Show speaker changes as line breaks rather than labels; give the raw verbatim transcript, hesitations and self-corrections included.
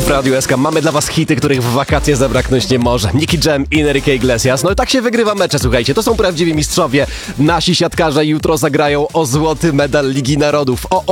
W Radiu S K mamy dla was hity, których w wakacje zabraknąć nie może. Nicky Jam i Enrique Iglesias. No i tak się wygrywa mecze, słuchajcie. To są prawdziwi mistrzowie. Nasi siatkarze jutro zagrają o złoty medal Ligi Narodów. O